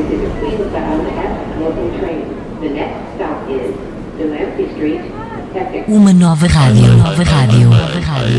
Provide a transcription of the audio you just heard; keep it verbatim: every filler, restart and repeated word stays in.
is a Queenstown at local train. The next stop is Delancey Street, Essex. Uma nova rádio, nova rádio, nova rádio.